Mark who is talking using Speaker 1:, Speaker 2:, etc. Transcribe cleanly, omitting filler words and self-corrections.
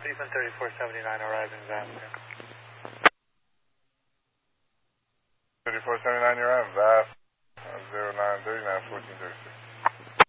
Speaker 1: Cleveland 3479 arriving Vasco.
Speaker 2: 3479, you're on VAF, 0939 1436.